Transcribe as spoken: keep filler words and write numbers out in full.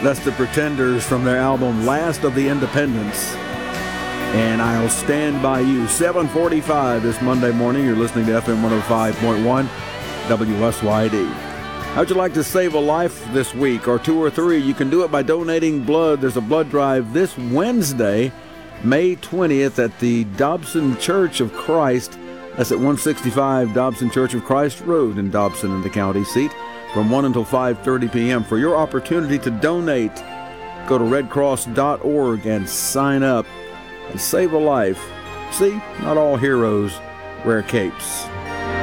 That's the Pretenders from their album Last of the Independents. And I'll Stand By You. seven forty-five this Monday morning. You're listening to F M one oh five point one W S Y D. How'd you like to save a life this week, or two or three? You can do it by donating blood. There's a blood drive this Wednesday, May twentieth, at the Dobson Church of Christ. That's at one sixty-five Dobson Church of Christ Road in Dobson, in the county seat, from one until five thirty p.m. For your opportunity to donate, go to red cross dot org and sign up and save a life. See, not all heroes wear capes.